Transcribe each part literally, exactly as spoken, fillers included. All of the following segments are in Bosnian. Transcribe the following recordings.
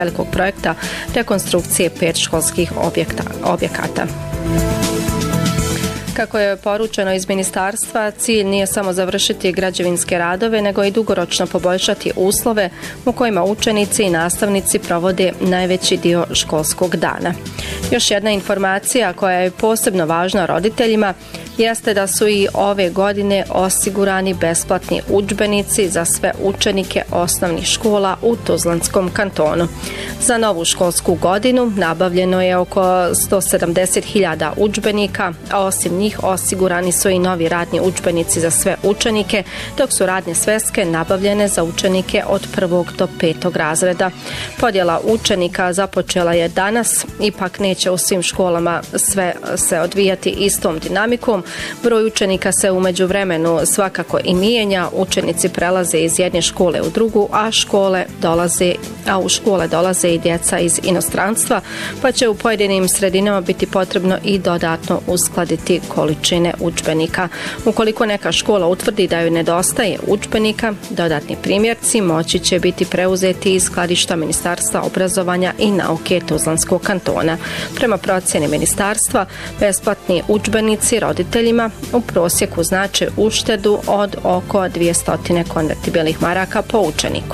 velikog projekta rekonstrukcije pet školskih objekta, objekata. Kako je poručeno iz ministarstva, cilj nije samo završiti građevinske radove, nego i dugoročno poboljšati uslove u kojima učenici i nastavnici provode najveći dio školskog dana. Još jedna informacija koja je posebno važna roditeljima jeste da su i ove godine osigurani besplatni udžbenici za sve učenike osnovnih škola u Tuzlanskom kantonu. Za novu školsku godinu nabavljeno je oko sto sedamdeset hiljada udžbenika, a osim njih osigurani su i novi radni udžbenici za sve učenike, dok su radne sveske nabavljene za učenike od prvog do petog razreda. Podjela učenika započela je danas, ipak neće u svim školama sve se odvijati istom dinamikom. Broj učenika se u međuvremenu svakako i mijenja, učenici prelaze iz jedne škole u drugu, a škole dolaze, a u škole dolaze i djeca iz inostranstva, pa će u pojedinim sredinama biti potrebno i dodatno uskladiti količine udžbenika. Ukoliko neka škola utvrdi da joj nedostaje udžbenika, dodatni primjerci moći će biti preuzeti iz skladišta Ministarstva obrazovanja i nauke Tuzlanskog kantona. Prema procjeni ministarstva, besplatni udžbenici roditeljima u prosjeku znače uštedu od oko dvjesto konvertibilnih maraka po učeniku.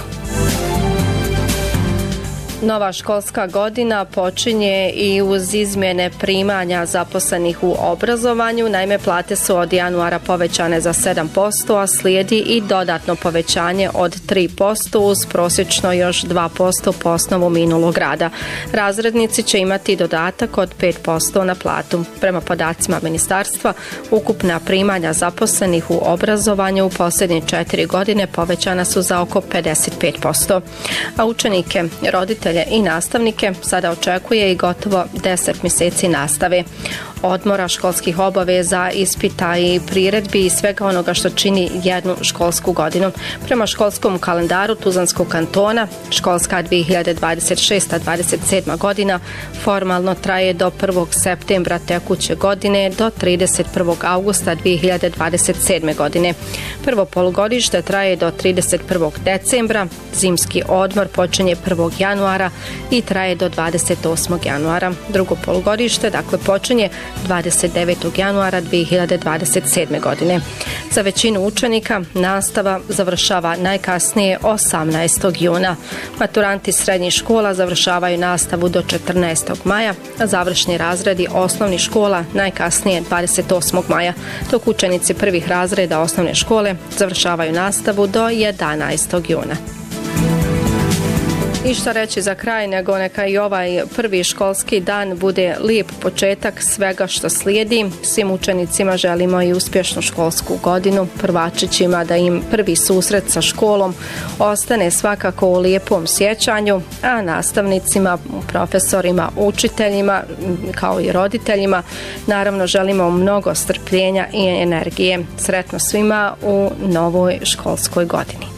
Nova školska godina počinje i uz izmjene primanja zaposlenih u obrazovanju. Naime, plate su od januara povećane za sedam posto, a slijedi i dodatno povećanje od tri posto uz prosječno još dva posto po osnovu minulog rada. Razrednici će imati dodatak od pet posto na platu. Prema podacima ministarstva, ukupna primanja zaposlenih u obrazovanju u posljednje četiri godine povećana su za oko pedeset pet posto. A učenike, roditelje i nastavnike sada očekuje i gotovo deset mjeseci nastave, odmora, školskih obaveza, ispita i priredbi i svega onoga što čini jednu školsku godinu. Prema školskom kalendaru Tuzlanskog kantona, školska dvije hiljade dvadeset šesta dvadeset sedma godina formalno traje do prvog septembra tekuće godine do trideset prvog augusta dvije hiljade dvadeset sedme godine. Prvo polugodište traje do trideset prvog decembra, zimski odmor počinje prvog januara i traje do dvadeset osmog januara. Drugo polugodište, dakle, počinje dvadeset devetog januara dvije hiljade dvadeset sedme godine. Za većinu učenika nastava završava najkasnije osamnaestog juna. Maturanti srednjih škola završavaju nastavu do četrnaestog maja, a završni razredi osnovnih škola najkasnije dvadeset osmog maja, dok učenici prvih razreda osnovne škole završavaju nastavu do jedanaestog juna. I što reći za kraj, nego neka i ovaj prvi školski dan bude lijep početak svega što slijedi. Svim učenicima želimo i uspješnu školsku godinu, prvačićima da im prvi susret sa školom ostane svakako u lijepom sjećanju, a nastavnicima, profesorima, učiteljima kao i roditeljima naravno želimo mnogo strpljenja i energije. Sretno svima u novoj školskoj godini.